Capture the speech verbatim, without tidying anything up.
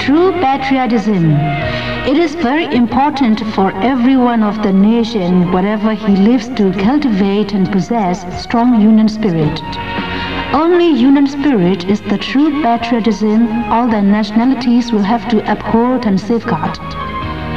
true patriotism. It is very important for everyone of the nation, wherever he lives, to cultivate and possess strong union spirit. Only union spirit is the true patriotism all the nationalities will have to uphold and safeguard.